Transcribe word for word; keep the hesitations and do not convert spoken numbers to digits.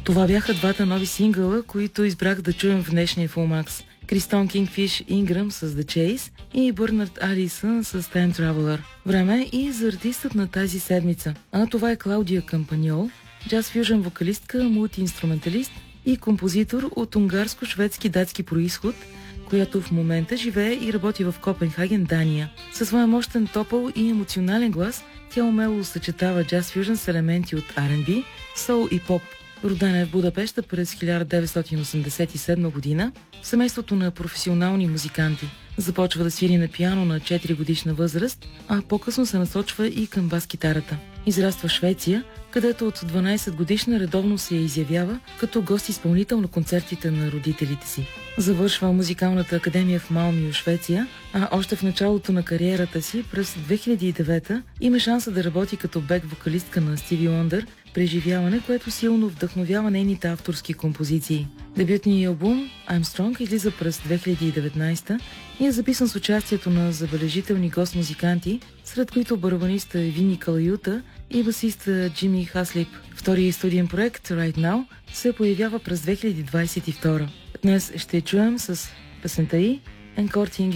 Това бяха двата нови сингъла, които избрах да чуем в днешния Fullmax. Кристон Кингфиш Инграм с The Chase и Бърнард Алисън с Time Traveler. Време и за артистът на тази седмица. А това е Клаудия Кампаньол, джаз-фюжън вокалистка, мултиинструменталист и композитор от унгарско-шведски датски происход, която в момента живее и работи в Копенхаген, Дания. Със своя мощен топъл и емоционален глас, тя умело съчетава джаз-фюжън с елементи от Ар енд Би, соул и поп. Родена е в Будапеща през хиляда деветстотин осемдесет и седма година в семейството на професионални музиканти. Започва да свири на пиано на четири годишна възраст, а по-късно се насочва и към бас-китарата. Израства в Швеция, където от дванайсет годишна редовно се изявява като гост-изпълнител на концертите на родителите си. Завършва музикалната академия в Малмио, Швеция, а още в началото на кариерата си през две хиляди и девета има шанса да работи като бек-вокалистка на Стиви Уондър, преживяване, което силно вдъхновява нейните авторски композиции. Дебютният албум I'm Strong излиза през две хиляди и деветнайсета и е записан с участието на забележителни гост-музиканти, сред които барабаниста Вини Калаюта и басиста Джими Хаслип. Вторият студиен проект Right Now се появява през две хиляди двайсет и втора. Днес ще чуем с песента и Encouraging